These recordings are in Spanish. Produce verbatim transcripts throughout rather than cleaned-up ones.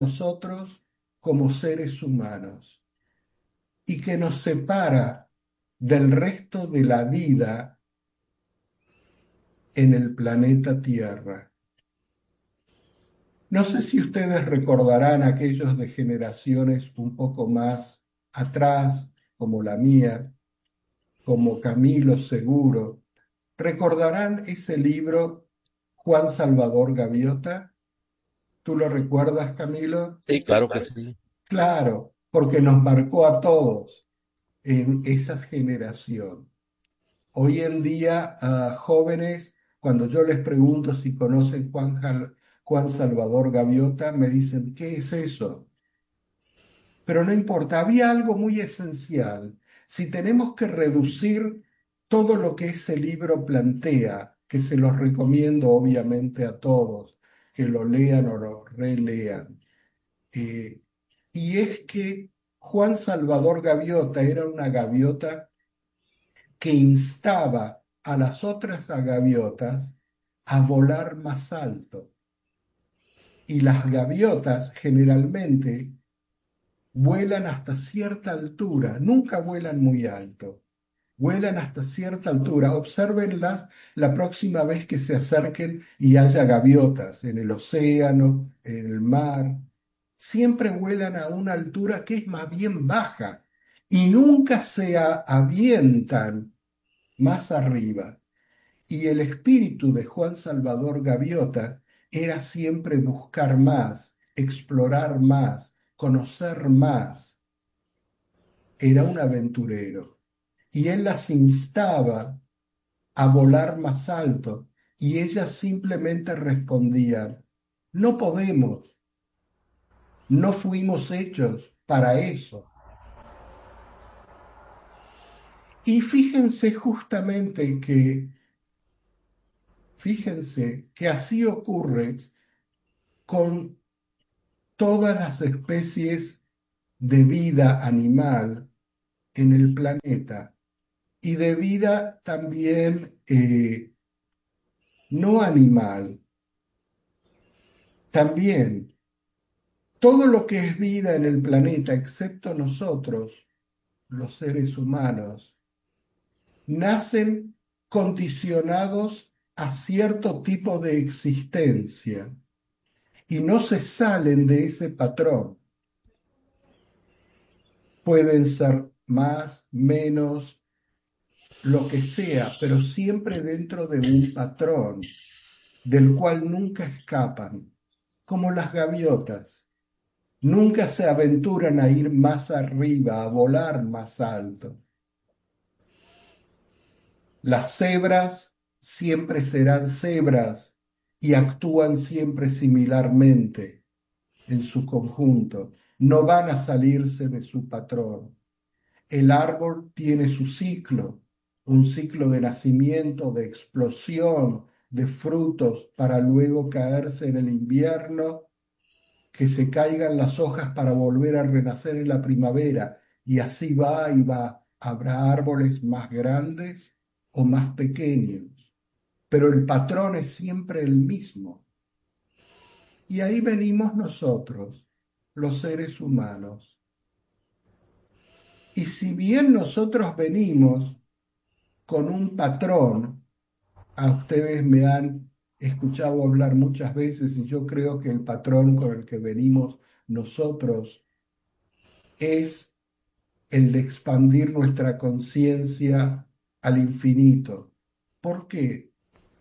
nosotros como seres humanos y que nos separa del resto de la vida en el planeta Tierra. No sé si ustedes recordarán aquellos de generaciones un poco más atrás, como la mía, como Camilo seguro, recordarán ese libro Juan Salvador Gaviota. ¿Tú lo recuerdas, Camilo? Sí, claro que sí. Claro, porque nos marcó a todos en esa generación. Hoy en día, a jóvenes, cuando yo les pregunto si conocen Juan, Jal- Juan Salvador Gaviota, me dicen, ¿qué es eso? Pero no importa, había algo muy esencial. Si tenemos que reducir todo lo que ese libro plantea, que se los recomiendo obviamente a todos, que lo lean o lo relean, eh, y es que Juan Salvador Gaviota era una gaviota que instaba a las otras gaviotas a volar más alto. Y las gaviotas generalmente vuelan hasta cierta altura, nunca vuelan muy alto, vuelan hasta cierta altura. Obsérvenlas la próxima vez que se acerquen y haya gaviotas en el océano, en el mar. Siempre vuelan a una altura que es más bien baja y nunca se a- avientan más arriba. Y el espíritu de Juan Salvador Gaviota era siempre buscar más, explorar más, conocer más. Era un aventurero. Y él las instaba a volar más alto y ellas simplemente respondían, no podemos, no fuimos hechos para eso. Y fíjense justamente que, fíjense que así ocurre con todas las especies de vida animal en el planeta y de vida también eh, no animal. También todo lo que es vida en el planeta, excepto nosotros, los seres humanos, nacen condicionados a cierto tipo de existencia y no se salen de ese patrón. Pueden ser más, menos, lo que sea, pero siempre dentro de un patrón del cual nunca escapan, como las gaviotas. Nunca se aventuran a ir más arriba, a volar más alto. Las cebras siempre serán cebras y actúan siempre similarmente en su conjunto. No van a salirse de su patrón. El árbol tiene su ciclo, un ciclo de nacimiento, de explosión, de frutos para luego caerse en el invierno, que se caigan las hojas para volver a renacer en la primavera, y así va y va. Habrá árboles más grandes o más pequeños, pero el patrón es siempre el mismo. Y ahí venimos nosotros, los seres humanos. Y si bien nosotros venimos con un patrón, a ustedes me han escuchado hablar muchas veces y yo creo que el patrón con el que venimos nosotros es el de expandir nuestra conciencia al infinito. ¿Por qué?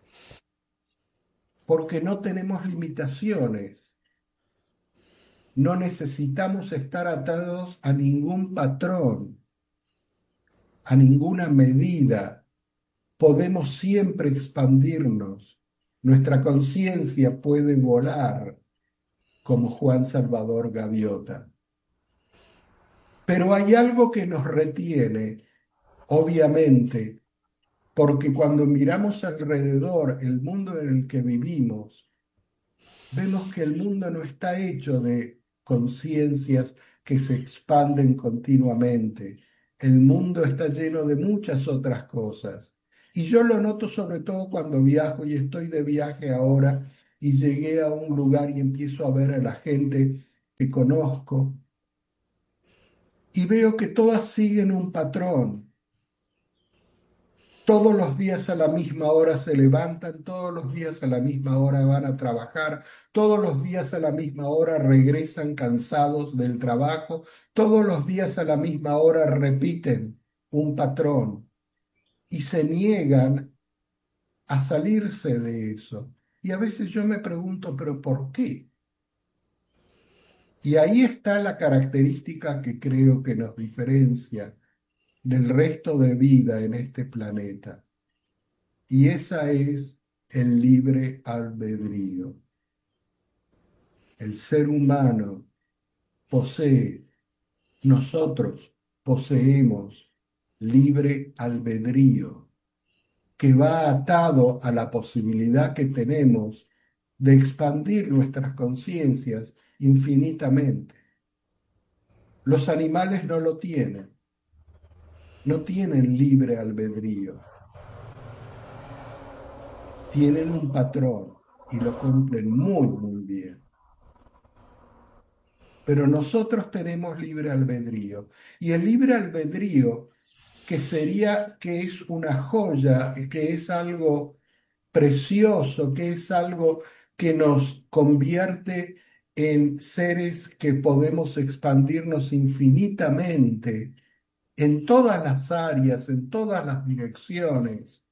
Porque no tenemos limitaciones, no necesitamos estar atados a ningún patrón, a ninguna medida. Podemos siempre expandirnos. Nuestra conciencia puede volar como Juan Salvador Gaviota. Pero hay algo que nos retiene, obviamente, porque cuando miramos alrededor el mundo en el que vivimos, vemos que el mundo no está hecho de conciencias que se expanden continuamente. El mundo está lleno de muchas otras cosas. Y yo lo noto sobre todo cuando viajo y estoy de viaje ahora y llegué a un lugar y empiezo a ver a la gente que conozco, y veo que todas siguen un patrón. Todos los días a la misma hora se levantan, todos los días a la misma hora van a trabajar, todos los días a la misma hora regresan cansados del trabajo, todos los días a la misma hora repiten un patrón y se niegan a salirse de eso. Y a veces yo me pregunto, ¿pero por qué? Y ahí está la característica que creo que nos diferencia del resto de vida en este planeta. Y esa es el libre albedrío. El ser humano posee, nosotros poseemos libre albedrío, que va atado a la posibilidad que tenemos de expandir nuestras conciencias infinitamente. Los animales no lo tienen, no tienen libre albedrío, tienen un patrón y lo cumplen muy, muy bien. Pero nosotros tenemos libre albedrío. Y el libre albedrío, que sería, que es una joya, que es algo precioso, que es algo que nos convierte en seres que podemos expandirnos infinitamente en todas las áreas, en todas las direcciones,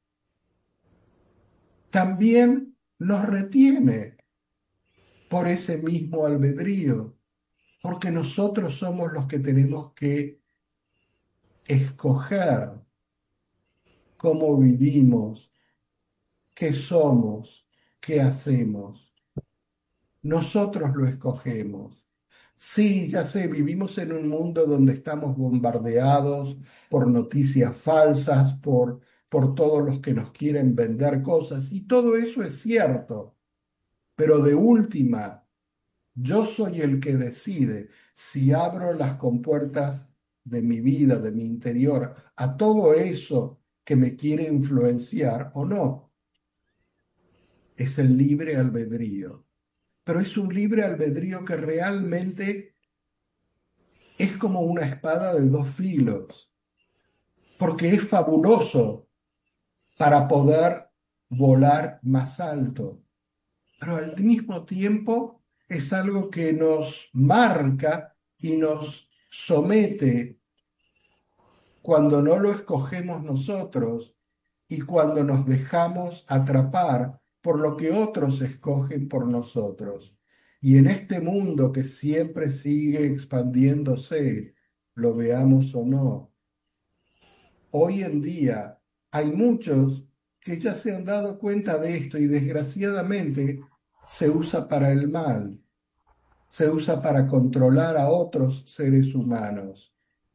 también nos retiene por ese mismo albedrío, porque nosotros somos los que tenemos que escoger cómo vivimos, qué somos, qué hacemos. Nosotros lo escogemos. Sí, ya sé, vivimos en un mundo donde estamos bombardeados por noticias falsas, por, por todos los que nos quieren vender cosas, y todo eso es cierto, pero de última, yo soy el que decide si abro las compuertas de mi vida, de mi interior, a todo eso que me quiere influenciar o no. Es el libre albedrío. Pero es un libre albedrío que realmente es como una espada de dos filos, porque es fabuloso para poder volar más alto, pero al mismo tiempo es algo que nos marca y nos somete cuando no lo escogemos nosotros y cuando nos dejamos atrapar por lo que otros escogen por nosotros. Y en este mundo que siempre sigue expandiéndose, lo veamos o no, hoy en día hay muchos que ya se han dado cuenta de esto y desgraciadamente se usa para el mal, se usa para controlar a otros seres humanos,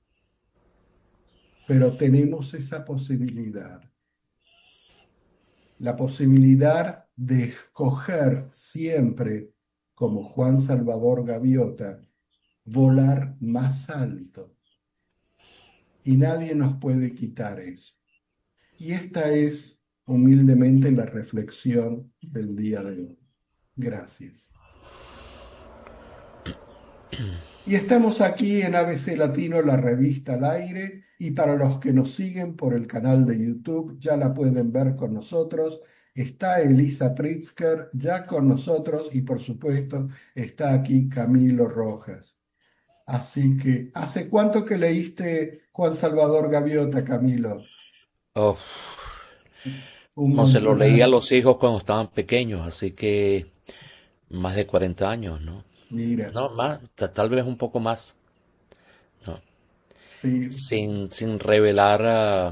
pero tenemos esa posibilidad, la posibilidad de escoger siempre, como Juan Salvador Gaviota, volar más alto. Y nadie nos puede quitar eso. Y esta es humildemente la reflexión del día de hoy. Gracias. Y estamos aquí en A B C Latino, la revista al aire, y para los que nos siguen por el canal de YouTube, ya la pueden ver con nosotros. Está Elisa Pritzker ya con nosotros y por supuesto está aquí Camilo Rojas. Así que, ¿hace cuánto que leíste Juan Salvador Gaviota, Camilo? Oh, Un no se lo leí a montonazo. los hijos cuando estaban pequeños, así que más de cuarenta años, ¿no? Mira, No, más, ta- tal vez un poco más, ¿no? sí, Sin, sin revelar, ah,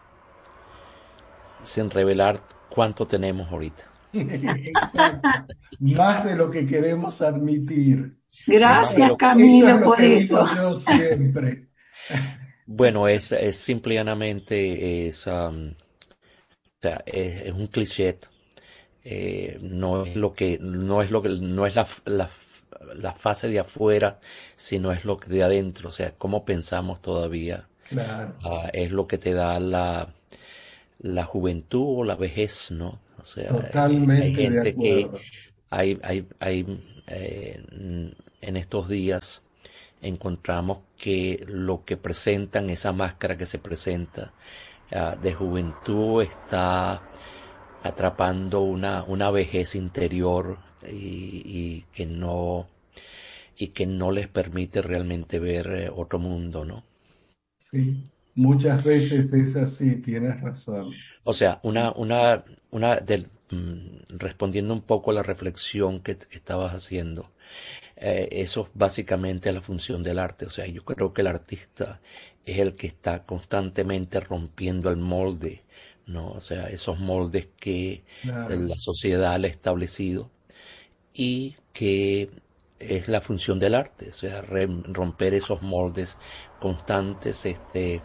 sin revelar cuánto tenemos ahorita. exacto. Más de lo que queremos admitir. Más de Eso, Gracias, lo que... eso es Camilo, lo por que eso. digo yo siempre. Bueno, es, es simple y llanamente, es, am, o sea, es, es un cliché. Eh, no es lo que, no es lo que, no es la, la, la fase de afuera, sino es lo que de adentro, o sea, cómo pensamos todavía. Claro, Ah, es lo que te da la, la juventud o la vejez, ¿no? O sea, eh, hay totalmente de gente que acuerdo. hay, hay, hay, eh, en estos días encontramos que lo que presentan, esa máscara que se presenta ah, de juventud, está atrapando una, una vejez interior y, y que no y que no les permite realmente ver eh, otro mundo, ¿no? Sí, muchas veces es así, tienes razón. O sea, una, una, una del, mm, respondiendo un poco a la reflexión que, que estabas haciendo, eh, eso es básicamente la función del arte. O sea, yo creo que el artista es el que está constantemente rompiendo el molde, ¿no? O sea, esos moldes que Claro, la sociedad le ha establecido y que es la función del arte, o sea, re- romper esos moldes constantes, este,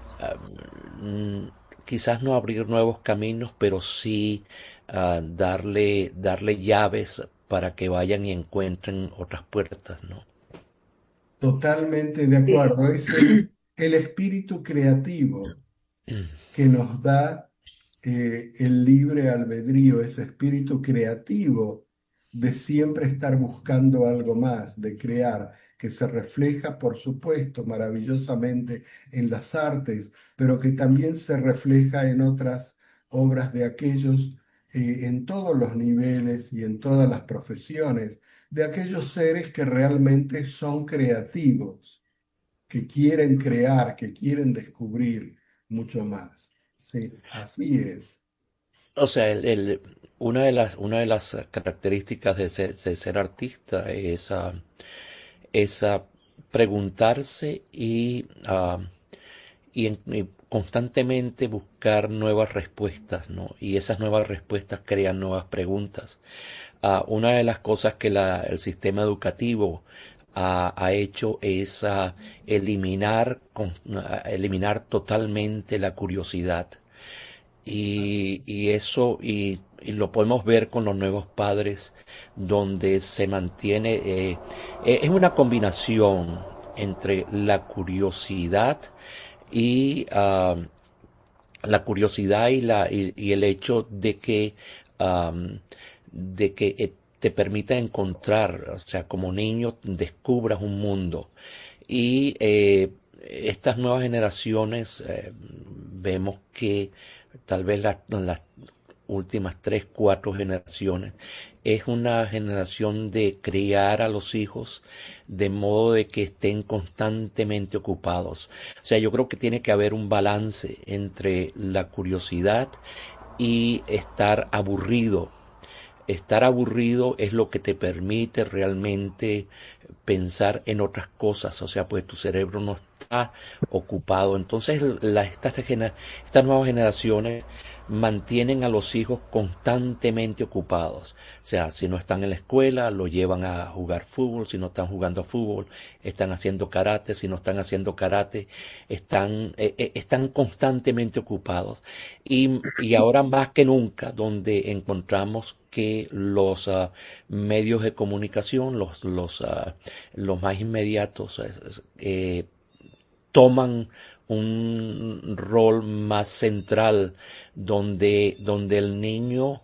mm, quizás no abrir nuevos caminos, pero sí ah, darle, darle llaves para que vayan y encuentren otras puertas, ¿no? totalmente de acuerdo. Es el, el espíritu creativo que nos da eh, el libre albedrío, ese espíritu creativo de siempre estar buscando algo más, de crear, que se refleja, por supuesto, maravillosamente en las artes, pero que también se refleja en otras obras de aquellos, eh, en todos los niveles y en todas las profesiones, de aquellos seres que realmente son creativos, que quieren crear, que quieren descubrir mucho más. Sí, así es. O sea, el, el- una de las, una de las características de ser, de ser artista es, ah, es ah, preguntarse y, ah, y, en- y constantemente buscar nuevas respuestas, ¿no? Y esas nuevas respuestas crean nuevas preguntas. Ah, una de las cosas que la- el sistema educativo ha, ha hecho es ah, eliminar, con- ah, eliminar totalmente la curiosidad. Y, y eso, y, y lo podemos ver con los nuevos padres, donde se mantiene, eh, eh, es una combinación entre la curiosidad y ah, la curiosidad y, la, y, y el hecho de que, am, de que eh, te permita encontrar, o sea, como niño descubras un mundo. Y eh, estas nuevas generaciones eh, vemos que tal vez las, las últimas tres, cuatro generaciones es una generación de criar a los hijos de modo de que estén constantemente ocupados. O sea, yo creo que tiene que haber un balance entre la curiosidad y estar aburrido. Estar aburrido es lo que te permite realmente pensar en otras cosas, o sea, pues tu cerebro no está ocupado. Entonces, la, estas, estas nuevas generaciones mantienen a los hijos constantemente ocupados. O sea, si no están en la escuela, lo llevan a jugar fútbol, si no están jugando fútbol, están haciendo karate, si no están haciendo karate, están, eh, eh, están constantemente ocupados. Y, y ahora más que nunca, donde encontramos que los uh, medios de comunicación, los, los, uh, los más inmediatos, eh, toman un rol más central donde, donde el niño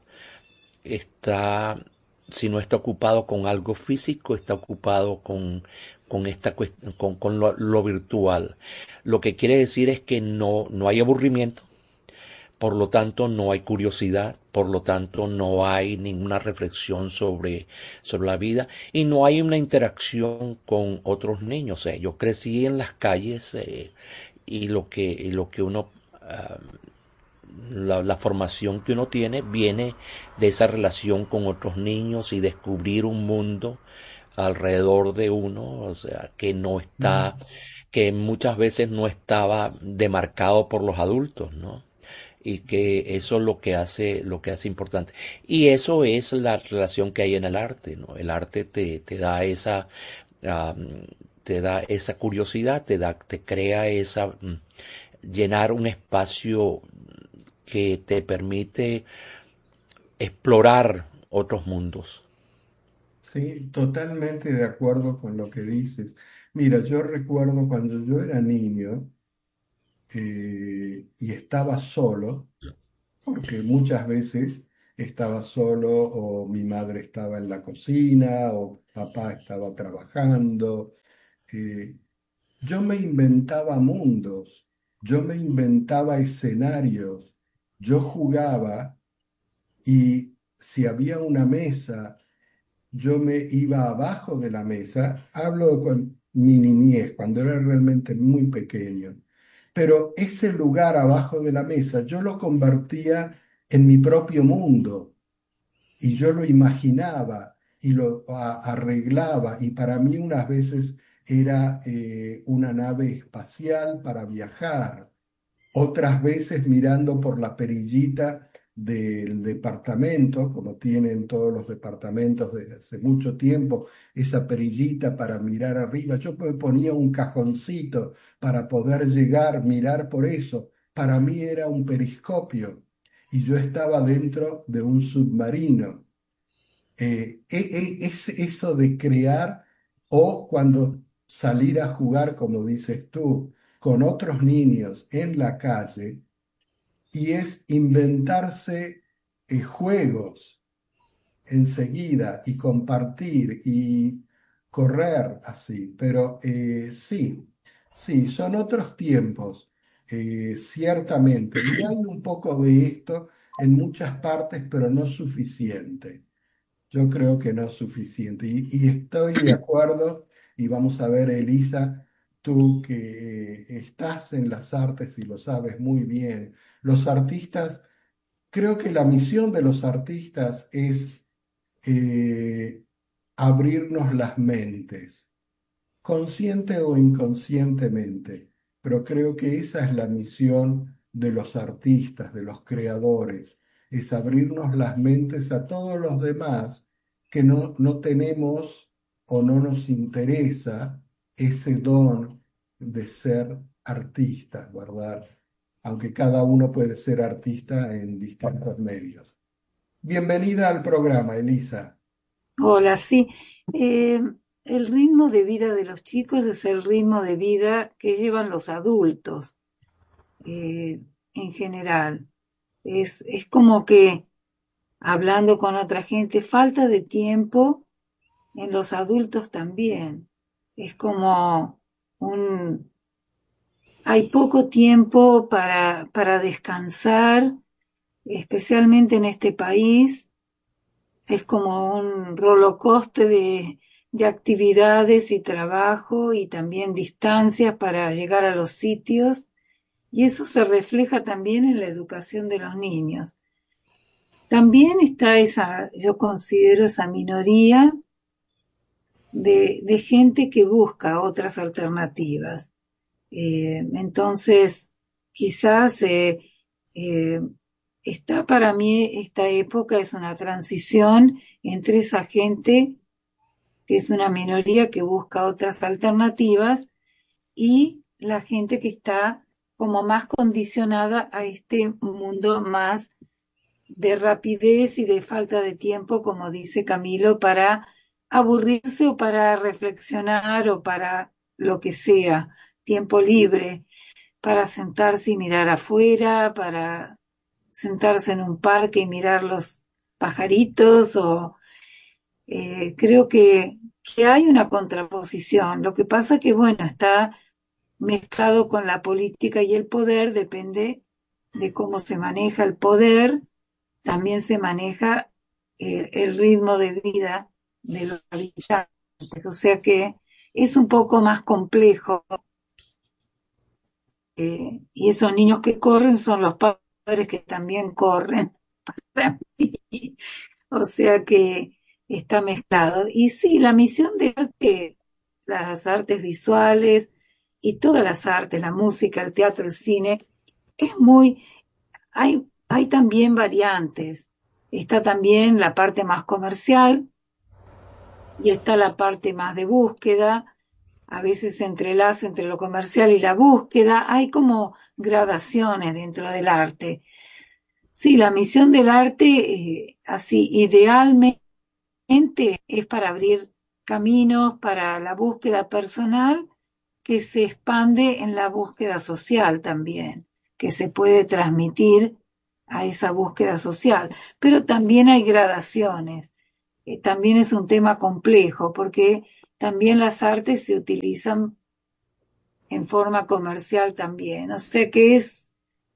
está, si no está ocupado con algo físico, está ocupado con, con, esta, con, con lo, lo virtual. Lo que quiere decir es que no, no hay aburrimiento, por lo tanto no hay curiosidad, por lo tanto no hay ninguna reflexión sobre, sobre la vida y no hay una interacción con otros niños. O sea, yo crecí en las calles eh, y lo que, y lo que uno, uh, la, la formación que uno tiene viene de esa relación con otros niños y descubrir un mundo alrededor de uno, o sea, que no está, que muchas veces no estaba demarcado por los adultos, ¿no? Y que eso es lo que hace lo que hace importante, y eso es la relación que hay en el arte, no, el arte te, te da esa um, te da esa curiosidad, te da te crea esa um, llenar un espacio que te permite explorar otros mundos. Sí, totalmente de acuerdo con lo que dices. Mira, yo recuerdo cuando yo era niño eh, y estaba solo, porque muchas veces estaba solo o mi madre estaba en la cocina o papá estaba trabajando. Eh, yo me inventaba mundos, yo me inventaba escenarios, yo jugaba y si había una mesa, yo me iba abajo de la mesa. Hablo de cuan- mi niñez, cuando era realmente muy pequeño. Pero ese lugar abajo de la mesa yo lo convertía en mi propio mundo y yo lo imaginaba y lo a- arreglaba y para mí unas veces era eh, una nave espacial para viajar, otras veces mirando por la perillita del departamento, como tienen todos los departamentos desde hace mucho tiempo, esa perillita para mirar arriba. Yo me ponía un cajoncito para poder llegar, mirar por eso. Para mí era un periscopio y yo estaba dentro de un submarino. Eh, e- e- es eso de crear o cuando salir a jugar, como dices tú, con otros niños en la calle y es inventarse eh, juegos enseguida y compartir y correr así. Pero eh, sí, sí, son otros tiempos, eh, ciertamente. Y hay un poco de esto en muchas partes, pero no suficiente. Yo creo que no es suficiente. Y, y estoy de acuerdo, y vamos a ver, Elisa, tú que eh, estás en las artes y lo sabes muy bien, los artistas, creo que la misión de los artistas es eh, abrirnos las mentes consciente o inconscientemente, pero creo que esa es la misión de los artistas, de los creadores, es abrirnos las mentes a todos los demás que no, no tenemos o no nos interesa ese don de ser artistas, ¿verdad? Aunque cada uno puede ser artista en distintos medios. Bienvenida al programa, Elisa. Hola, sí. Eh, el ritmo de vida de los chicos es el ritmo de vida que llevan los adultos eh, en general. Es, es como que, hablando con otra gente, falta de tiempo en los adultos también. Es como un, hay poco tiempo para, para descansar, especialmente en este país. Es como un rollercoaster de, de actividades y trabajo y también distancias para llegar a los sitios, y eso se refleja también en la educación de los niños. También está esa, yo considero esa minoría de, de gente que busca otras alternativas. Eh, entonces, quizás eh, eh, está para mí, esta época es una transición entre esa gente que es una minoría que busca otras alternativas y la gente que está como más condicionada a este mundo más de rapidez y de falta de tiempo, como dice Camilo, para aburrirse o para reflexionar o para lo que sea, tiempo libre, para sentarse y mirar afuera, para sentarse en un parque y mirar los pajaritos o eh, creo que, que hay una contraposición. Lo que pasa que, bueno, está mezclado con la política y el poder, depende de cómo se maneja el poder, también se maneja eh, el ritmo de vida de los habitantes. O sea que es un poco más complejo. Eh, y esos niños que corren son los padres que también corren. O sea que está mezclado. Y sí, la misión de arte, las artes visuales y todas las artes, la música, el teatro, el cine, es muy, hay, hay también variantes. Está también la parte más comercial y está la parte más de búsqueda. A veces se entrelaza entre lo comercial y la búsqueda. Hay como gradaciones dentro del arte. Sí, la misión del arte, eh, así, idealmente es para abrir caminos para la búsqueda personal que se expande en la búsqueda social también, que se puede transmitir a esa búsqueda social. Pero también hay gradaciones. Eh, también es un tema complejo porque también las artes se utilizan en forma comercial también. O sea que es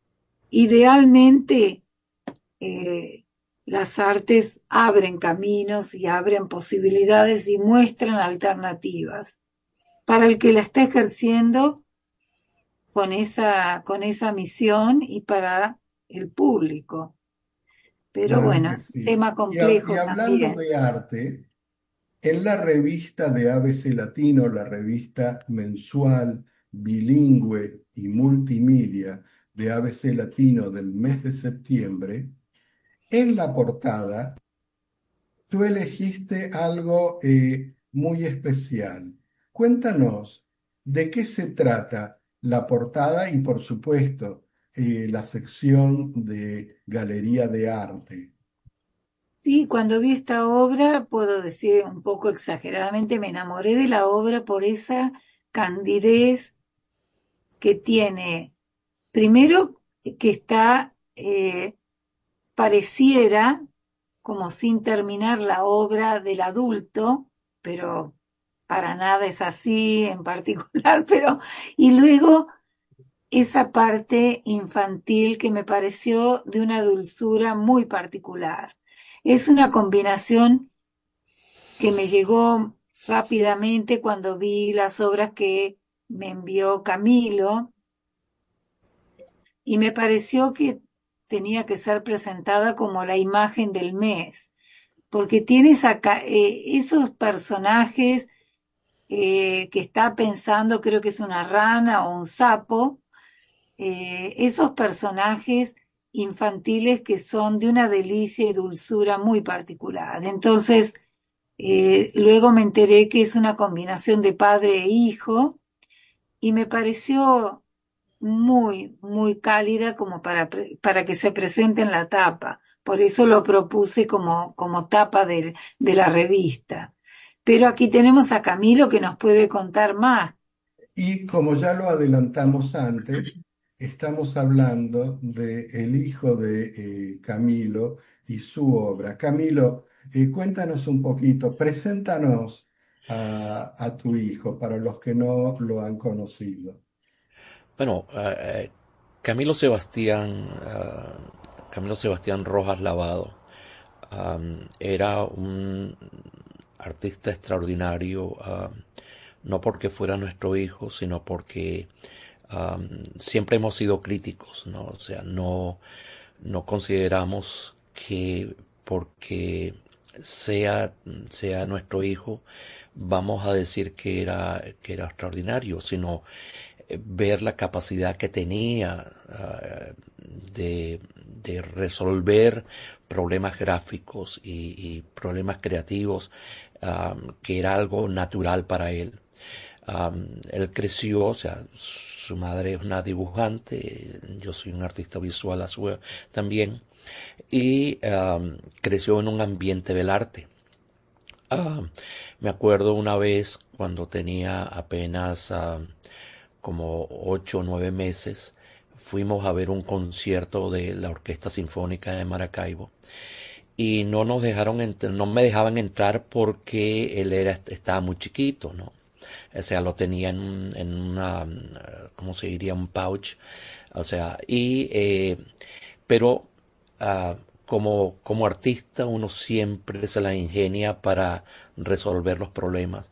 idealmente eh, las artes abren caminos y abren posibilidades y muestran alternativas para el que la está ejerciendo con esa, con esa misión y para el público. Pero Claro bueno, que es un sí. tema Y, hab- y complejo hablando también. de arte, en la revista de A B C Latino, la revista mensual, bilingüe y multimedia de A B C Latino del mes de septiembre, en la portada tú elegiste algo eh, muy especial. Cuéntanos de qué se trata la portada y, por supuesto, eh, la sección de Galería de Arte. Sí, cuando vi esta obra, puedo decir un poco exageradamente, me enamoré de la obra por esa candidez que tiene. Primero, que está, eh, pareciera como sin terminar la obra del adulto, pero para nada es así en particular, pero, y luego esa parte infantil que me pareció de una dulzura muy particular. Es una combinación que me llegó rápidamente cuando vi las obras que me envió Camilo y me pareció que tenía que ser presentada como la imagen del mes, porque tiene esa ca- eh, esos personajes eh, que está pensando, creo que es una rana o un sapo, eh, esos personajes infantiles que son de una delicia y dulzura muy particular. Entonces, eh, luego me enteré que es una combinación de padre e hijo y me pareció muy, muy cálida como para, pre- para que se presente en la tapa. Por eso lo propuse como, como tapa del- de la revista. Pero aquí tenemos a Camilo que nos puede contar más. Y como ya lo adelantamos antes, estamos hablando de el hijo de eh, Camilo y su obra. Camilo, eh, cuéntanos un poquito, preséntanos a, a tu hijo para los que no lo han conocido. Bueno, eh, Camilo Sebastián, ah, Camilo Sebastián Rojas Lavado, am, era un artista extraordinario, am, no porque fuera nuestro hijo, sino porque am, siempre hemos sido críticos, ¿no? O sea, no, no consideramos que porque sea, sea nuestro hijo, vamos a decir que era, que era extraordinario, sino eh, ver la capacidad que tenía uh, de, de, resolver problemas gráficos y, y problemas creativos, um, que era algo natural para él. Um, él creció, o sea, su madre es una dibujante, yo soy un artista visual a su vez también, y um, creció en un ambiente del arte. Uh, me acuerdo una vez cuando tenía apenas uh, como ocho o nueve meses, fuimos a ver un concierto de la Orquesta Sinfónica de Maracaibo y no nos dejaron entrar, no me dejaban entrar porque él era estaba muy chiquito, ¿no? O sea, lo tenía en, en una, ¿cómo se diría? Un pouch. O sea, y, eh, pero uh, como, como artista uno siempre se la ingenia para resolver los problemas.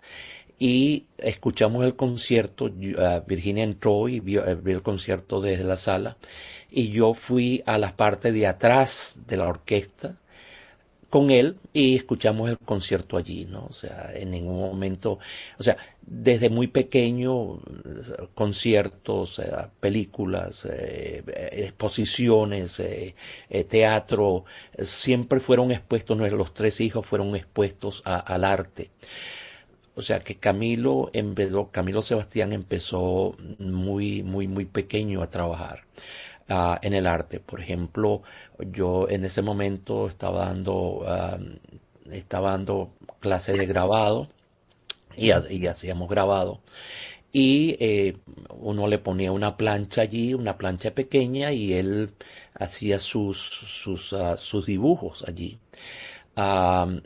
Y escuchamos el concierto, uh, Virginia entró y vio, uh, vio el concierto desde la sala y yo fui a la parte de atrás de la orquesta con él y escuchamos el concierto allí, ¿no? O sea, en ningún momento, o sea, desde muy pequeño, conciertos, eh, películas, eh, exposiciones, eh, eh, teatro, eh, siempre fueron expuestos, los tres hijos fueron expuestos a, al arte. O sea que Camilo, empezó, Camilo Sebastián empezó muy, muy, muy pequeño a trabajar uh, en el arte. Por ejemplo, yo en ese momento estaba dando, uh, estaba dando clases de grabado y, y hacíamos grabado. y eh, uno le ponía una plancha allí, una plancha pequeña, y él hacía sus, sus, uh, sus dibujos allí. Um,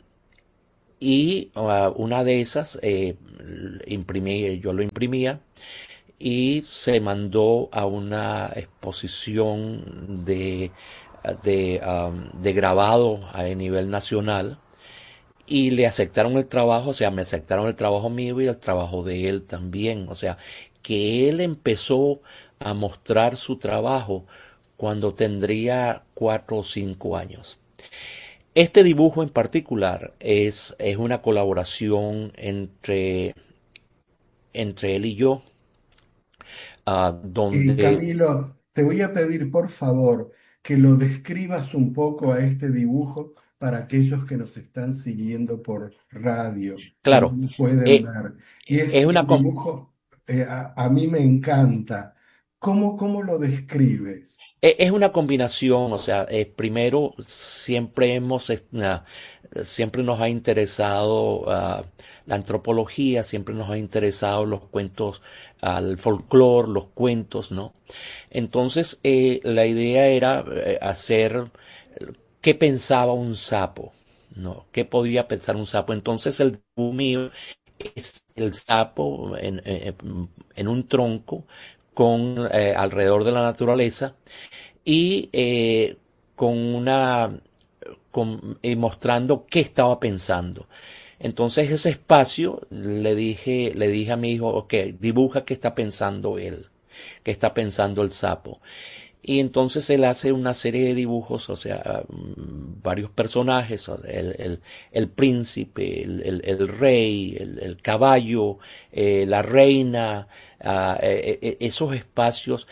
y uh, una de esas eh, imprimí, yo lo imprimía y se mandó a una exposición de, de, um, de grabado a nivel nacional y le aceptaron el trabajo, o sea, me aceptaron el trabajo mío y el trabajo de él también, o sea, que él empezó a mostrar su trabajo cuando tendría cuatro o cinco años. Este dibujo en particular es, es una colaboración entre, entre él y yo, uh, Y donde, Camilo, te voy a pedir por favor que lo describas un poco a este dibujo para aquellos que nos están siguiendo por radio y no claro, lo pueden eh, ver. Y es es un una, dibujo, eh, a, a mí me encanta. ¿Cómo, cómo lo describes? E- Es una combinación, o sea, eh, primero siempre hemos, eh, na- siempre nos ha interesado ah, la antropología, siempre nos ha interesado los cuentos, ah, el folclore, los cuentos, ¿no? Entonces, eh, la idea era eh, hacer qué pensaba un sapo, ¿no? ¿Qué podía pensar un sapo? Entonces, el dibujo mío es el sapo en, en- en un tronco con eh, alrededor de la naturaleza y eh, con una con, y mostrando qué estaba pensando. Entonces ese espacio le dije, le dije a mi hijo, ok, dibuja qué está pensando él, qué está pensando el sapo. Y entonces él hace una serie de dibujos, o sea, mm, varios personajes, el, el, el príncipe, el, el, el rey, el, el caballo, eh, la reina, ah, eh, eh, esos espacios.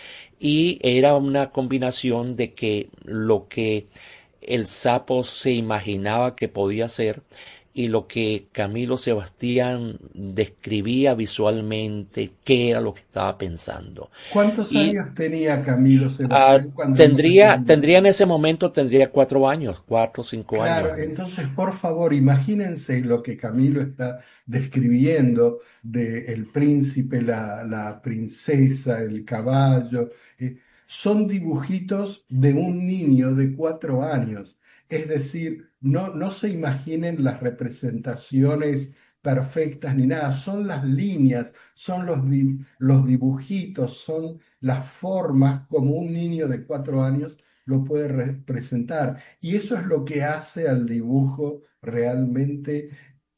Y era una combinación de que lo que el sapo se imaginaba que podía ser y lo que Camilo Sebastián describía visualmente, qué era lo que estaba pensando. ¿Cuántos Y años tenía Camilo Ah, Sebastián cuando hizo este tendría, tendría en dibujo? ese momento, tendría cuatro años, cuatro o cinco años. Claro, entonces por favor, imagínense lo que Camilo está describiendo de el príncipe, la, la princesa, el caballo. eh, son dibujitos de un niño de cuatro años. Es decir, no, no se imaginen las representaciones perfectas ni nada, son las líneas, son los, di- los dibujitos, son las formas como un niño de cuatro años lo puede representar. Y eso es lo que hace al dibujo realmente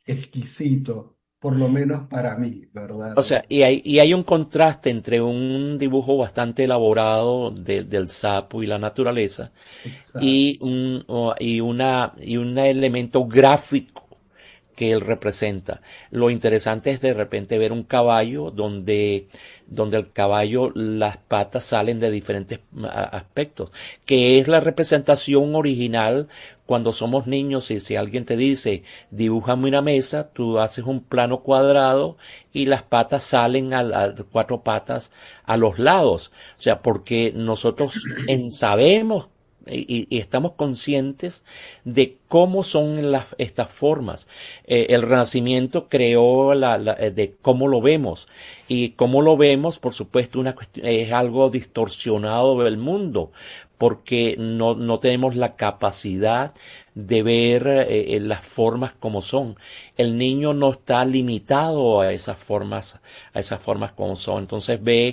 exquisito, por lo menos para mí, O ¿verdad? sea, y hay, y hay un contraste entre un dibujo bastante elaborado de- del sapo y la naturaleza Exacto. y un, o- y una, y un elemento gráfico que él representa. Lo interesante es de repente ver un caballo donde, donde el caballo, las patas salen de diferentes a- aspectos, que es la representación original cuando somos niños y si alguien te dice, dibújame una mesa, tú haces un plano cuadrado y las patas salen a, a cuatro patas a los lados. O sea, porque nosotros en, sabemos y, y estamos conscientes de cómo son las, estas formas. Eh, el Renacimiento creó la, la, eh, de cómo lo vemos y cómo lo vemos, por supuesto, una cuestión, es algo distorsionado del mundo porque no, no tenemos la capacidad de ver eh, eh, las formas como son. El niño no está limitado a esas formas, a esas formas como son. Entonces ve,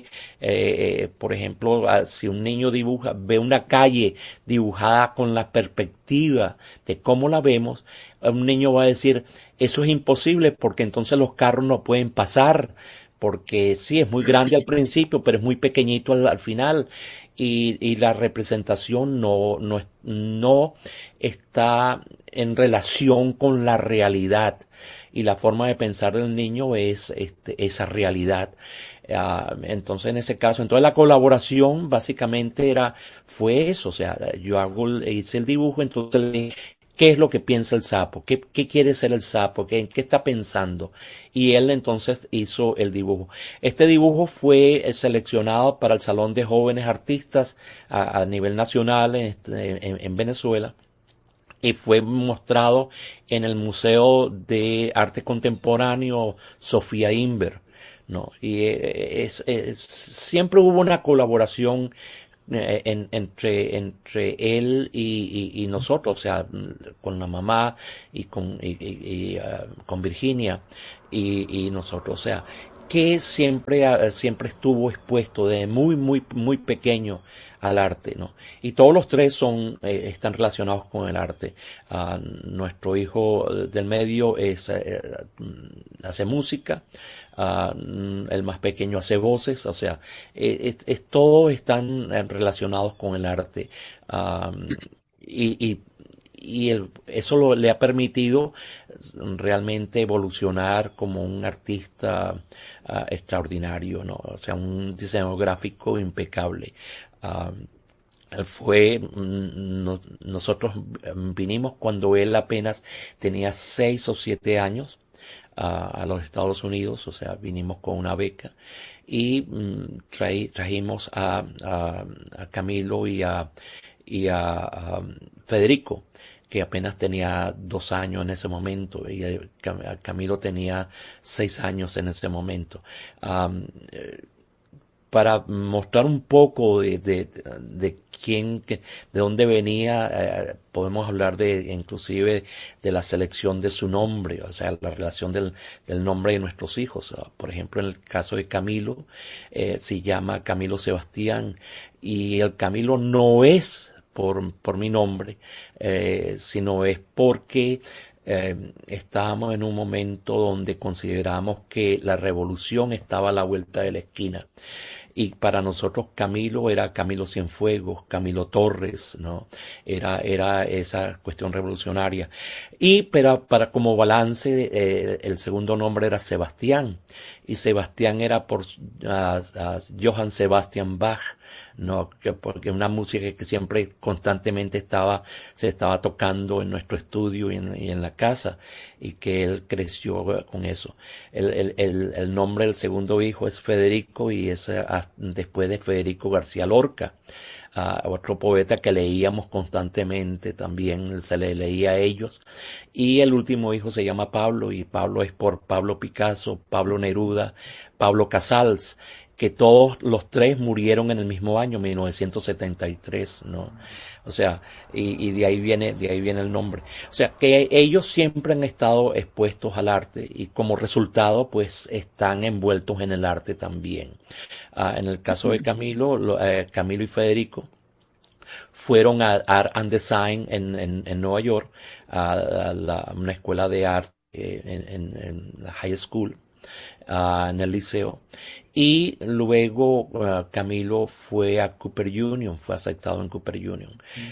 eh, por ejemplo, a, si un niño dibuja, ve una calle dibujada con la perspectiva de cómo la vemos, un niño va a decir, eso es imposible porque entonces los carros no pueden pasar, porque sí, es muy grande al principio, pero es muy pequeñito al, al final. Y, y la representación no, no, no está en relación con la realidad y la forma de pensar del niño es este, esa realidad. Uh, entonces en ese caso, entonces la colaboración básicamente era, fue eso, o sea, yo hago, hice el dibujo, entonces le dije, ¿qué es lo que piensa el sapo? ¿Qué, qué quiere ser el sapo? ¿Qué, ¿Qué está pensando? Y él entonces hizo el dibujo. Este dibujo fue seleccionado para el Salón de Jóvenes Artistas a, a nivel nacional en, en, en Venezuela y fue mostrado en el Museo de Arte Contemporáneo Sofía Inver. ¿no? Y eh, es, es- siempre hubo una colaboración eh, en- entre, entre él y, y- y nosotros, o sea, mm, con la mamá y con, y, y- y, ah, con Virginia y, y nosotros, o sea, que siempre, ah, siempre estuvo expuesto de muy, muy, muy pequeño al arte, ¿no? Y todos los tres son, eh, están relacionados con el arte. Ah, nuestro hijo del medio es, eh, mm, hace música, ah, mm, el más pequeño hace voces, o sea, eh, es, es- todos están eh, relacionados con el arte. Ah, y, y, y el- eso lo- le ha permitido realmente evolucionar como un artista ah, extraordinario, ¿no? O sea, un diseño gráfico impecable. Ah, fue, mm, no- nosotros mm, vinimos cuando él apenas tenía seis o siete años a, a los Estados Unidos, o sea, vinimos con una beca y mm, traí- trajimos a, a- a Camilo y a, y a, a Federico, que apenas tenía dos años en ese momento, y eh, Cam- Camilo tenía seis años en ese momento. Am, para mostrar un poco de, de, de quién, que- de dónde venía, eh, podemos hablar de inclusive de la selección de su nombre, o sea, la relación del, del nombre de nuestros hijos. Ah, por ejemplo, en el caso de Camilo, eh, se llama Camilo Sebastián, y el Camilo no es por, por mi nombre, eh, sino es porque eh, estábamos en un momento donde consideramos que la revolución estaba a la vuelta de la esquina. Y para nosotros Camilo era Camilo Cienfuegos, Camilo Torres, ¿no? Era, era esa cuestión revolucionaria. Y para, para como balance, eh, el segundo nombre era Sebastián. Y Sebastián era por uh, uh, Johann Sebastian Bach, ¿no? Que porque una música que siempre constantemente estaba, se estaba tocando en nuestro estudio y en, y en la casa, y que él creció con eso. El, el, el, el nombre del segundo hijo es Federico, y es uh, después de Federico García Lorca, uh, otro poeta que leíamos constantemente, también se le leía a ellos. Y el último hijo se llama Pablo, y Pablo es por Pablo Picasso, Pablo Neruda, Pablo Casals, que todos los tres murieron en el mismo año, mil novecientos setenta y tres, ¿no? O sea, y, y de ahí viene, de ahí viene el nombre. O sea, que ellos siempre han estado expuestos al arte, y como resultado, pues, están envueltos en el arte también. Ah, en el caso de Camilo, lo- eh, Camilo y Federico fueron a Art and Design en, en, en Nueva York, a, a la- una escuela de arte, eh, en, en, en la high school, ah, en el liceo. Y luego ah, Camilo fue a Cooper Union, fue aceptado en Cooper Union.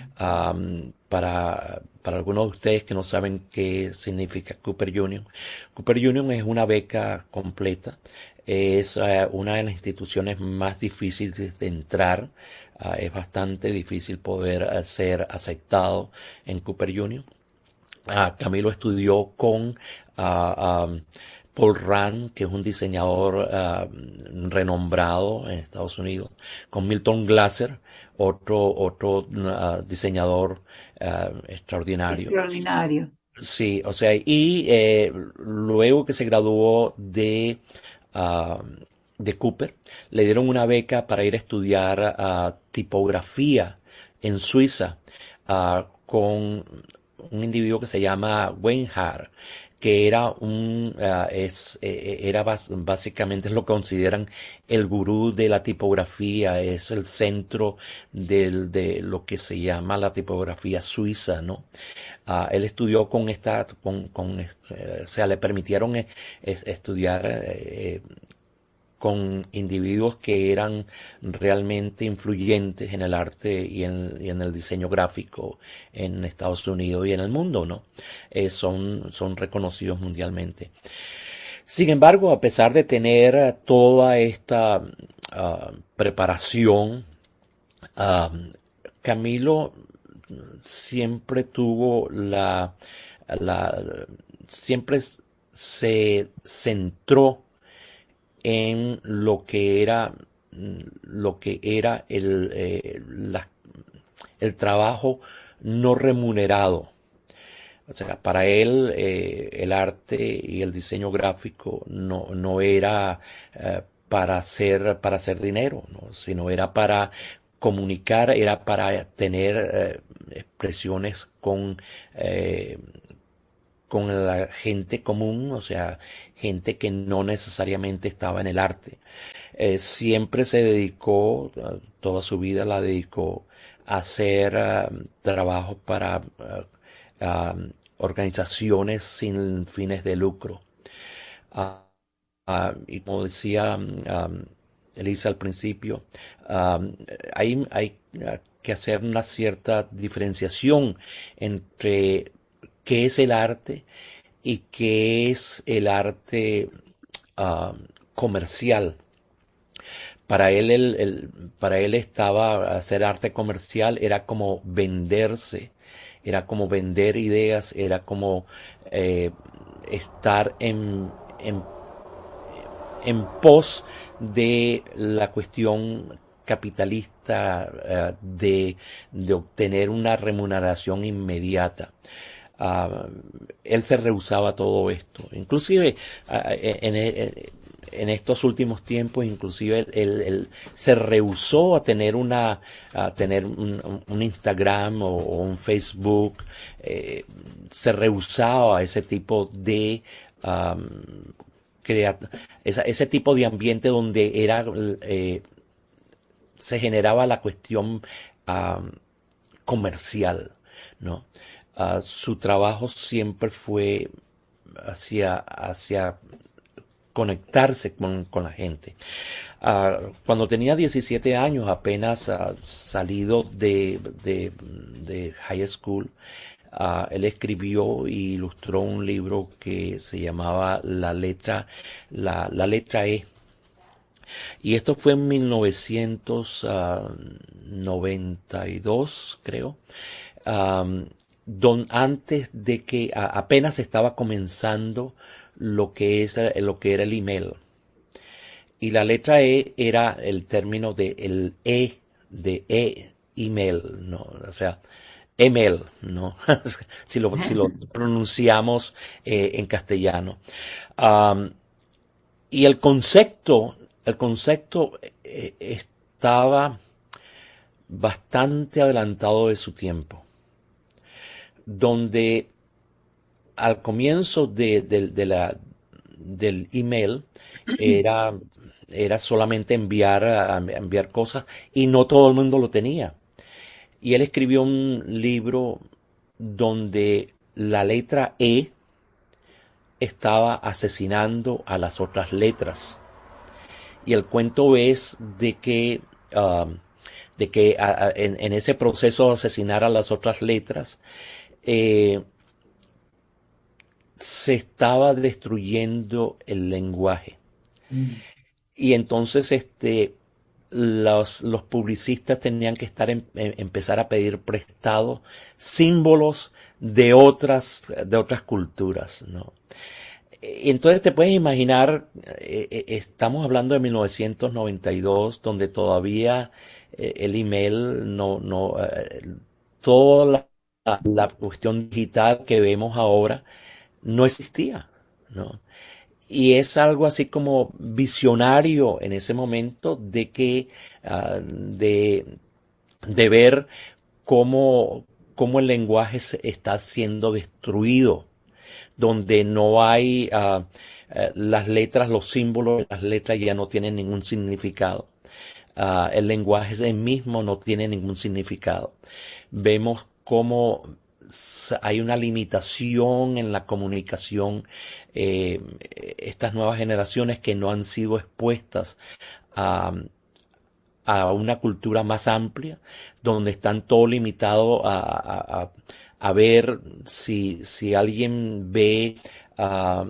Am, para, para algunos de ustedes que no saben qué significa Cooper Union, Cooper Union es una beca completa, es eh, una de las instituciones más difíciles de entrar. Ah, es bastante difícil poder eh, ser aceptado en Cooper Union. Ah, Camilo estudió con ah, ah, Paul Rand, que es un diseñador ah, renombrado en Estados Unidos, con Milton Glaser, otro, otro ah, diseñador ah, extraordinario. Extraordinario. Sí, o sea, y eh, luego que se graduó de, ah, de Cooper, le dieron una beca para ir a estudiar ah, tipografía en Suiza, ah, con un individuo que se llama Weinhardt, que era un ah, es eh, era bas- básicamente lo consideran el gurú de la tipografía, es el centro del, de lo que se llama la tipografía suiza, ¿no? Ah, él estudió con esta, con, con, eh, o sea, le permitieron eh, es- estudiar eh, con individuos que eran realmente influyentes en el arte y en, y en el diseño gráfico en Estados Unidos y en el mundo, ¿no? Eh, son, son reconocidos mundialmente. Sin embargo, a pesar de tener eh, toda esta ah, preparación, ah, Camilo siempre tuvo la, la siempre se centró en lo que era lo que era el, eh, la- el trabajo no remunerado. O sea, para él eh, el arte y el diseño gráfico no, no era eh, para hacer, para hacer dinero, ¿no? Sino era para comunicar, era para tener eh, expresiones con, eh, con la gente común, o sea, gente que no necesariamente estaba en el arte. Eh, siempre se dedicó, uh, toda su vida la dedicó a hacer uh, trabajos para uh, um, organizaciones sin fines de lucro. Uh, uh, y como decía um, Elisa al principio, um, hay, hay uh, que hacer una cierta diferenciación entre qué es el arte y qué es el arte uh, comercial. Para él, el, el, para él estaba hacer arte comercial era como venderse, era como vender ideas, era como eh, estar en, en, en pos de la cuestión capitalista uh, de, de obtener una remuneración inmediata. Uh, él se rehusaba a todo esto. Inclusive uh, en, en, en estos últimos tiempos, inclusive él, él, él se rehusó a tener una a tener un, un Instagram o, o un Facebook. Eh, se rehusaba a ese tipo de um, crea, esa, ese tipo de ambiente donde era eh, se generaba la cuestión um, comercial, ¿no? Uh, su trabajo siempre fue hacia, hacia conectarse con, con la gente. Uh, cuando tenía diecisiete años, apenas uh, salido de, de, de high school, uh, él escribió y ilustró un libro que se llamaba La letra, la, la letra E. Y esto fue en mil novecientos noventa y dos, creo. Um, Don, antes de que a, apenas estaba comenzando lo que es lo que era el email, y la letra E era el término de el E de e email, no, o sea, email, no, si lo si lo pronunciamos eh, en castellano. Um, y el concepto el concepto eh, estaba bastante adelantado de su tiempo, donde al comienzo de, de, de la, del email era, era solamente enviar, enviar cosas y no todo el mundo lo tenía. Y él escribió un libro donde la letra E estaba asesinando a las otras letras. Y el cuento es de que, uh, de que a, a, en, en ese proceso de asesinar a las otras letras, Eh, se estaba destruyendo el lenguaje. Mm. Y entonces este, los, los publicistas tenían que estar en, en, empezar a pedir prestado símbolos de otras, de otras culturas, ¿no? Entonces te puedes imaginar, eh, estamos hablando de mil novecientos noventa y dos, donde todavía eh, el email no, no, eh, toda la La, la cuestión digital que vemos ahora no existía, ¿no? Y es algo así como visionario en ese momento de que uh, de, de ver cómo, cómo el lenguaje se está siendo destruido, donde no hay uh, uh, las letras, los símbolos de las letras ya no tienen ningún significado. Uh, el lenguaje en mismo no tiene ningún significado. Vemos cómo hay una limitación en la comunicación, eh, estas nuevas generaciones que no han sido expuestas a, a una cultura más amplia, donde están todo limitado a, a, a ver si, si alguien ve uh,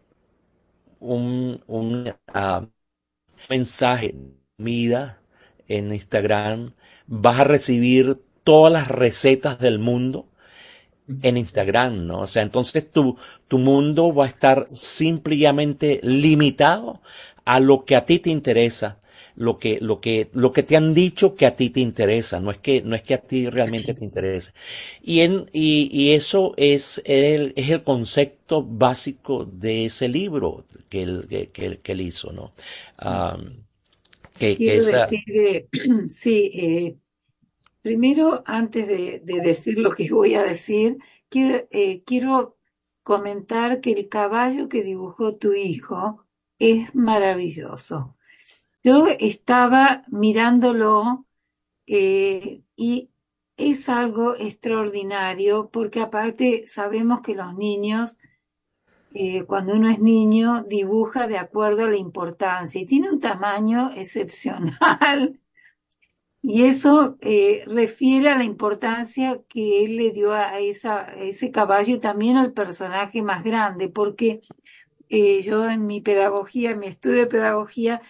un, un uh, mensaje mida en Instagram, vas a recibir todas las recetas del mundo en Instagram, ¿no? O sea, entonces tu, tu mundo va a estar simplemente limitado a lo que a ti te interesa. lo que, lo que, lo que te han dicho que a ti te interesa, no es que, no es que a ti realmente te interese. Y en, y, y eso es el, es el concepto básico de ese libro que él, que, que, él- que él hizo, ¿no? Um, que, que Quiero esa, decir que sí, eh, primero, antes de, de decir lo que voy a decir, quiero, eh, quiero comentar que el caballo que dibujó tu hijo es maravilloso. Yo estaba mirándolo eh, y es algo extraordinario porque aparte sabemos que los niños, eh, cuando uno es niño, dibuja de acuerdo a la importancia y tiene un tamaño excepcional. Y eso eh, refiere a la importancia que él le dio a, esa, a ese caballo y también al personaje más grande, porque eh, yo en mi pedagogía, en mi estudio de pedagogía,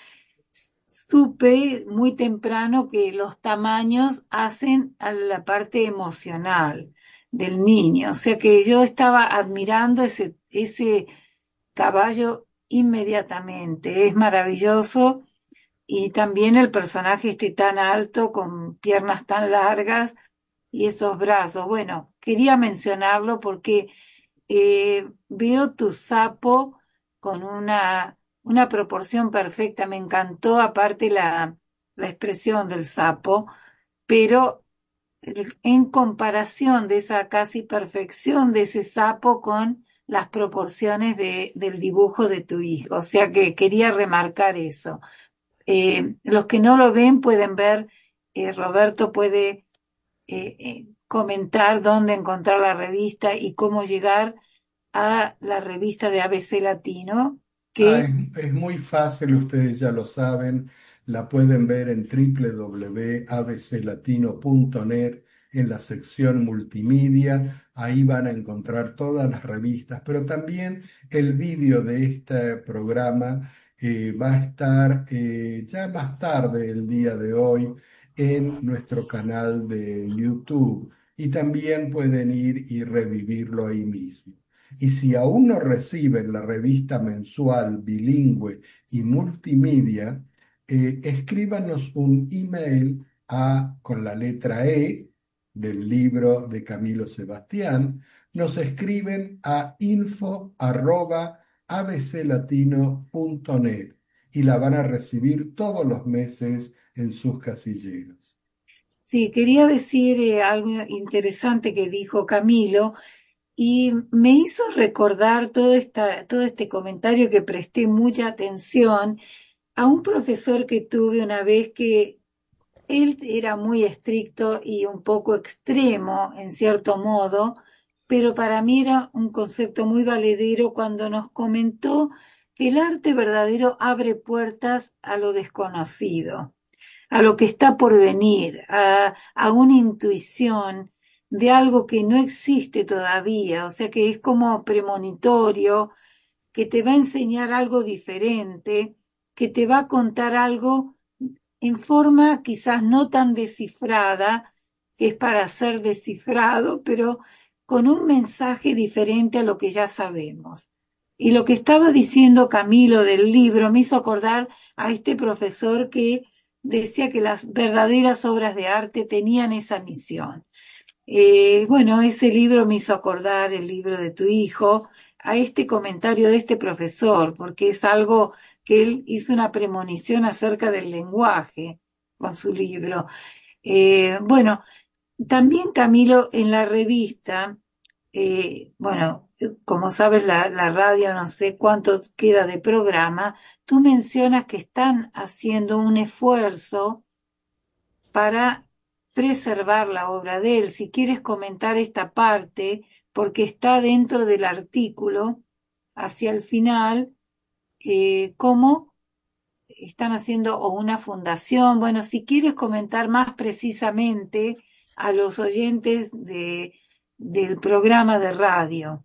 supe muy temprano que los tamaños hacen a la parte emocional del niño. O sea que yo estaba admirando ese, ese caballo inmediatamente. Es maravilloso y también el personaje este tan alto, con piernas tan largas y esos brazos. Bueno, quería mencionarlo porque eh, veo tu sapo con una, una proporción perfecta. Me encantó aparte la, la expresión del sapo, pero en comparación de esa casi perfección de ese sapo con las proporciones de, del dibujo de tu hijo. O sea que quería remarcar eso. Eh, los que no lo ven pueden ver, eh, Roberto puede eh, eh, comentar dónde encontrar la revista y cómo llegar a la revista de A B C Latino, Ah, que es, es muy fácil, ustedes ya lo saben, la pueden ver en w w w punto a b c latino punto net en la sección multimedia, ahí van a encontrar todas las revistas, pero también el vídeo de este programa eh, va a estar eh, ya más tarde el día de hoy en nuestro canal de YouTube y también pueden ir y revivirlo ahí mismo. Y si aún no reciben la revista mensual bilingüe y multimedia, eh, escríbanos un email a, con la letra E del libro de Camilo Sebastián. Nos escriben a info arroba abclatino.net y la van a recibir todos los meses en sus casilleros. sí, quería decir eh, algo interesante que dijo Camilo y me hizo recordar todo, esta, todo este comentario que presté mucha atención a un profesor que tuve una vez que él era muy estricto y un poco extremo en cierto modo, pero para mí era un concepto muy valedero cuando nos comentó que el arte verdadero abre puertas a lo desconocido, a lo que está por venir, a, a una intuición de algo que no existe todavía, o sea que es como premonitorio, que te va a enseñar algo diferente, que te va a contar algo en forma quizás no tan descifrada, que es para ser descifrado, pero con un mensaje diferente a lo que ya sabemos. Y lo que estaba diciendo Camilo del libro me hizo acordar a este profesor que decía que las verdaderas obras de arte tenían esa misión. Eh, bueno, ese libro me hizo acordar el libro de tu hijo, a este comentario de este profesor, porque es algo que él hizo una premonición acerca del lenguaje con su libro. Eh, bueno, también Camilo, en la revista, eh, bueno, como sabes, la, la radio no sé cuánto queda de programa, tú mencionas que están haciendo un esfuerzo para preservar la obra de él. Si quieres comentar esta parte, porque está dentro del artículo, hacia el final, eh, cómo están haciendo o una fundación. Bueno, si quieres comentar más precisamente a los oyentes de, del programa de radio.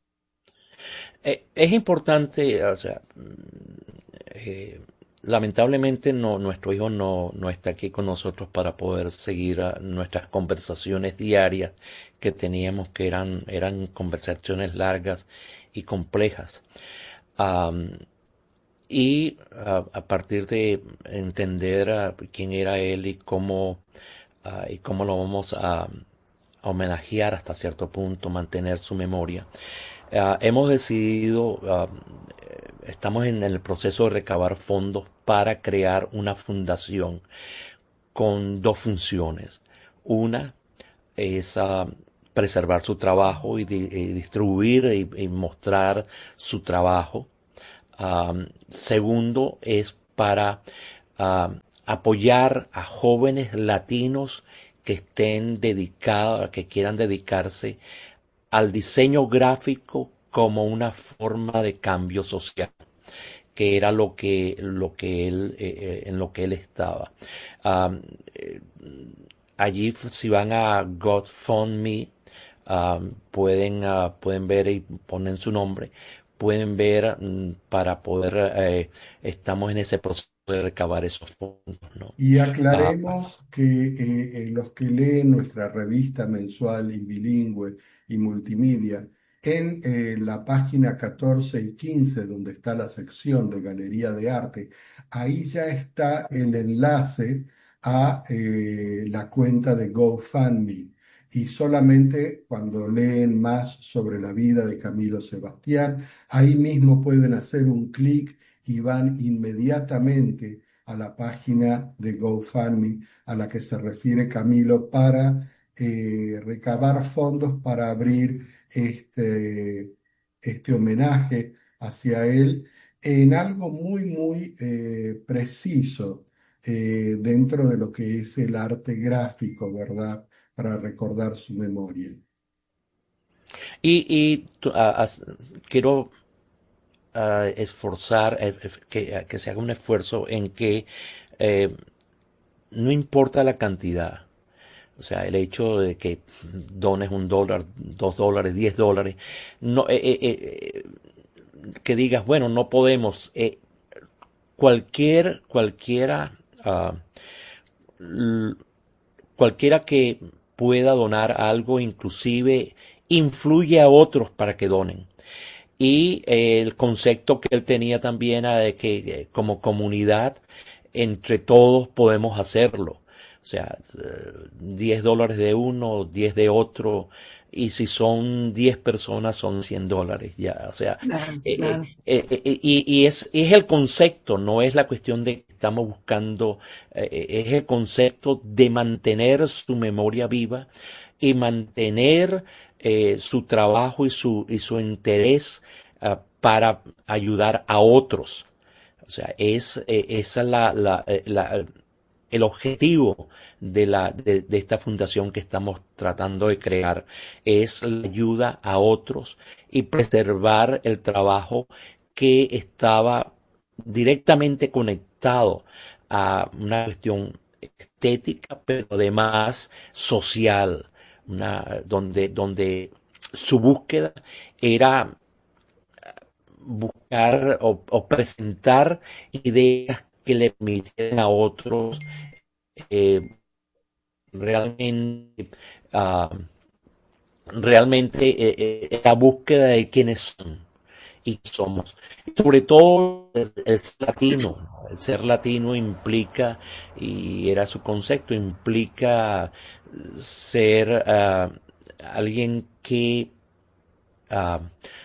eh, es importante, o sea, eh, lamentablemente no, nuestro hijo no, no está aquí con nosotros para poder seguir a nuestras conversaciones diarias que teníamos, que eran, eran conversaciones largas y complejas. Um, y uh, a partir de entender uh, quién era él y cómo, uh, y cómo lo vamos a, a homenajear hasta cierto punto, mantener su memoria, uh, hemos decidido, uh, estamos en el proceso de recabar fondos para crear una fundación con dos funciones. Una es uh, preservar su trabajo y, di y distribuir y, y mostrar su trabajo. Um, segundo es para uh, apoyar a jóvenes latinos que estén dedicados, que quieran dedicarse al diseño gráfico como una forma de cambio social, que era lo que lo que él eh, en lo que él estaba. Um, eh, allí si van a GoFundMe um, pueden uh, pueden ver y ponen su nombre, pueden ver um, para poder eh, estamos en ese proceso de recabar esos fondos, ¿no? Y Uh, aclaremos que eh, eh, los que leen nuestra revista mensual y bilingüe y multimedia, en eh, la página catorce y quince, donde está la sección de Galería de Arte, ahí ya está el enlace a eh, la cuenta de GoFundMe. Y solamente cuando leen más sobre la vida de Camilo Sebastián, ahí mismo pueden hacer un clic y van inmediatamente a la página de GoFundMe a la que se refiere Camilo para eh, recabar fondos para abrir este, este homenaje hacia él en algo muy, muy eh, preciso eh, dentro de lo que es el arte gráfico, ¿verdad? Para recordar su memoria. y y tu, uh, as, quiero uh, esforzar, eh, que, que se haga un esfuerzo en que eh, no importa la cantidad, o sea, el hecho de que dones un dólar, dos dólares, diez dólares, no, eh, eh, eh, que digas, bueno, no podemos, eh, cualquier, cualquiera, uh, cualquiera que pueda donar algo, inclusive influye a otros para que donen. Y eh, el concepto que él tenía también era de que eh, como comunidad, entre todos podemos hacerlo. O sea, eh, diez dólares de uno, diez de otro, y si son diez personas son cien dólares ya. O sea, Claro, eh, claro. eh, eh, eh, y, y es, es el concepto, no es la cuestión de que estamos buscando, eh, es el concepto de mantener su memoria viva y mantener eh, su trabajo y su, y su interés uh, para ayudar a otros. O sea, es eh, esa es la, la, eh, la, el objetivo de, la, de, de esta fundación que estamos tratando de crear, es la ayuda a otros y preservar el trabajo que estaba directamente conectado a una cuestión estética, pero además social, una, donde, donde su búsqueda era buscar o, o presentar ideas que le permitieran a otros eh, realmente uh, realmente eh, eh, la búsqueda de quiénes son y somos. Sobre todo el, el ser latino. El ser latino implica, y era su concepto, implica ser uh, alguien que uh,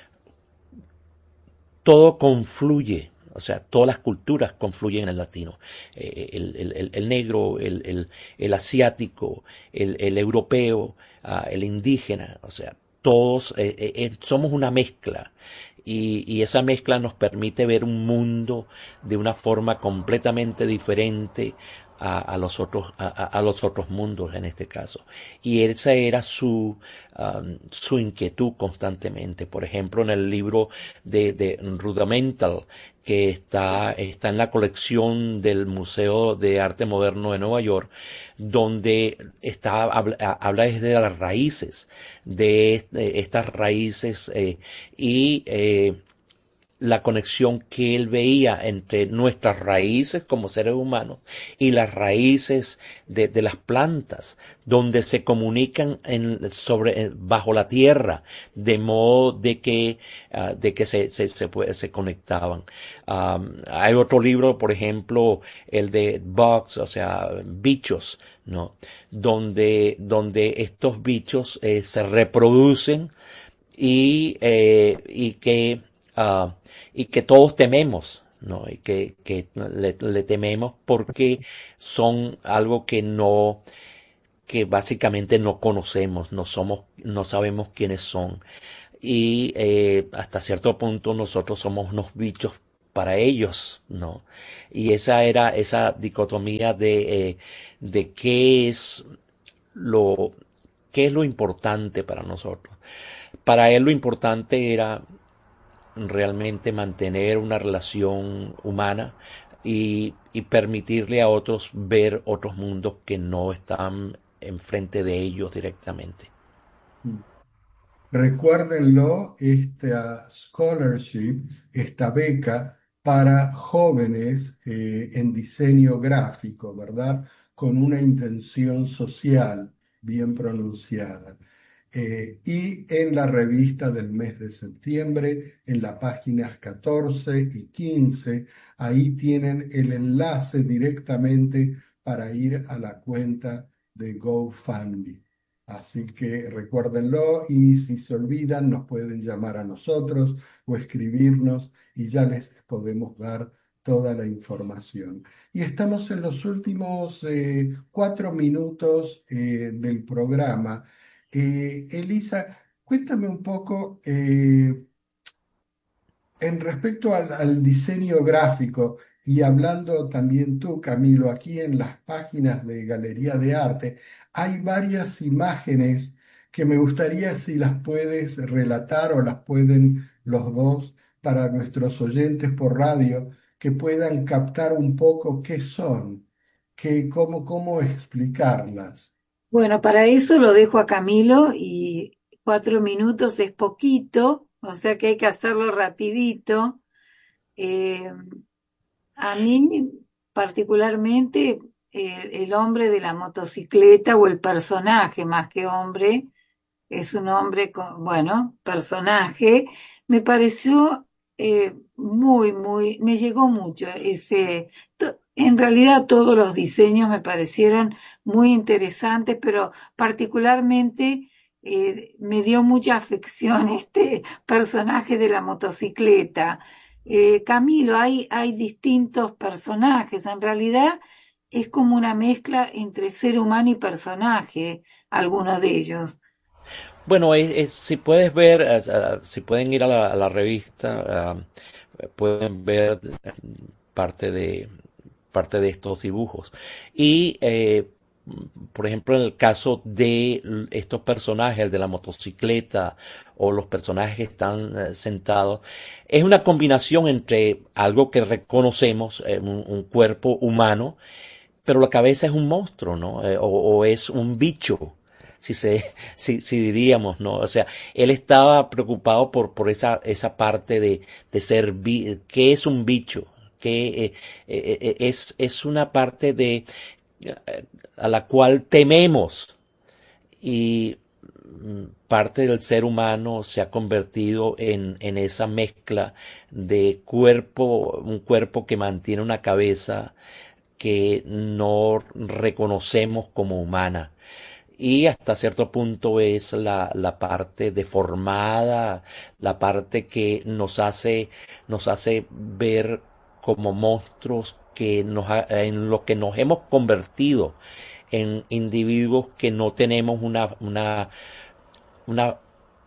todo confluye, o sea, todas las culturas confluyen en el latino. Eh, el, el, el, negro, el, el, el asiático, el, el europeo, uh, el indígena, o sea, todos eh, eh, somos una mezcla. Y, y esa mezcla nos permite ver un mundo de una forma completamente diferente a, a, los otros, a, a, los otros mundos en este caso. Y esa era su, um, su inquietud constantemente. Por ejemplo, en el libro de, de Rudimental, que está, está en la colección del Museo de Arte Moderno de Nueva York, donde está, habla, habla desde las raíces, de, de estas raíces eh, y eh, la conexión que él veía entre nuestras raíces como seres humanos y las raíces de, de las plantas, donde se comunican en, sobre, bajo la tierra, de modo de que, uh, de que se, se, se, se conectaban. Um, hay otro libro, por ejemplo, el de bugs, o sea, bichos, ¿no? Donde, donde estos bichos eh, se reproducen y, eh, y que uh, y que todos tememos, ¿no? Y que, que le, le tememos porque son algo que no, que básicamente no conocemos, no somos, no sabemos quiénes son. Y eh, hasta cierto punto nosotros somos unos bichos para ellos, ¿no? Y esa era esa dicotomía de, eh, de qué es lo, qué es lo importante para nosotros. Para él lo importante era realmente mantener una relación humana y, y permitirle a otros ver otros mundos que no están enfrente de ellos directamente. Recuérdenlo, esta scholarship, esta beca para jóvenes eh, en diseño gráfico, ¿verdad? Con una intención social bien pronunciada. Eh, y en la revista del mes de septiembre, en las páginas catorce y quince, ahí tienen el enlace directamente para ir a la cuenta de GoFundMe. Así que recuérdenlo y si se olvidan nos pueden llamar a nosotros o escribirnos y ya les podemos dar toda la información. Y estamos en los últimos eh, cuatro minutos eh, del programa. Eh, Elisa, cuéntame un poco eh, en respecto al, al diseño gráfico y hablando también tú, Camilo, aquí en las páginas de Galería de Arte, hay varias imágenes que me gustaría si las puedes relatar o las pueden los dos para nuestros oyentes por radio, que puedan captar un poco qué son, qué, cómo, cómo explicarlas. Bueno, para eso lo dejo a Camilo y cuatro minutos es poquito, o sea que hay que hacerlo rapidito. Eh, a mí particularmente eh, el hombre de la motocicleta o el personaje más que hombre, es un hombre con, bueno, personaje, me pareció eh, muy, muy, me llegó mucho ese, to- en realidad todos los diseños me parecieron muy interesantes, pero particularmente eh, me dio mucha afección este personaje de la motocicleta. Eh, Camilo, hay, hay distintos personajes, en realidad es como una mezcla entre ser humano y personaje, alguno de ellos. Bueno, es, es- si puedes ver, eh, eh, si pueden ir a la, a la revista, eh, pueden ver eh, parte de, parte de estos dibujos. Y, eh, por ejemplo, en el caso de l- estos personajes, el de la motocicleta o los personajes que están eh, sentados, es una combinación entre algo que reconocemos, eh, un, un cuerpo humano, pero la cabeza es un monstruo, ¿no? Eh, o, o es un bicho, si se, si, si diríamos, ¿no? O sea, él estaba preocupado por, por esa, esa parte de, de ser, bi- ¿qué es un bicho? Que eh, eh, eh, es, es una parte de, eh, a la cual tememos y mm, parte del ser humano se ha convertido en, en esa mezcla de cuerpo, un cuerpo que mantiene una cabeza que no reconocemos como humana. Y hasta cierto punto es la, la parte deformada, la parte que nos hace, nos hace ver como monstruos que nos, ha- en lo que nos hemos convertido en individuos que no tenemos una, una, una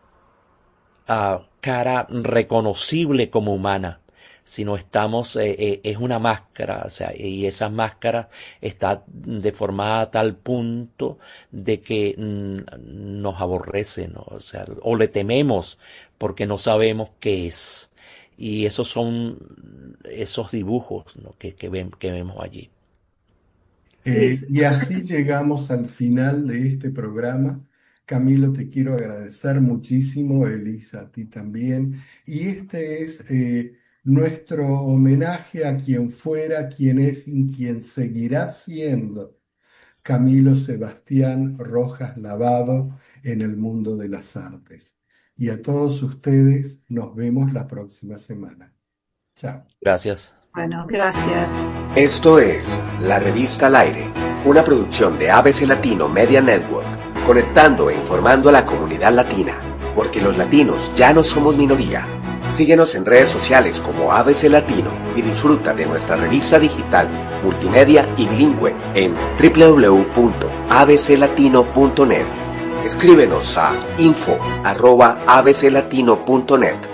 ah, cara reconocible como humana, sino estamos, eh, eh, es una máscara, o sea, y esa máscara está deformada a tal punto de que mm, nos aborrece, ¿no? O sea, o le tememos porque no sabemos qué es. Y esos son esos dibujos, ¿no? que, que, ven- que vemos allí. Sí, Eh, y así llegamos al final de este programa. Camilo, te quiero agradecer muchísimo, Elisa, a ti también. Y este es eh, nuestro homenaje a quien fuera, quien es y quien seguirá siendo Camilo Sebastián Rojas Lavado en el mundo de las artes. Y a todos ustedes nos vemos la próxima semana. Chao. Gracias. Bueno, gracias. Esto es La Revista al Aire, una producción de A B C Latino Media Network, conectando e informando a la comunidad latina, porque los latinos ya no somos minoría. Síguenos en redes sociales como A B C Latino y disfruta de nuestra revista digital, multimedia y bilingüe en doble u doble u doble u punto a b c latino punto net. Escríbenos a info arroba a b c latino punto net.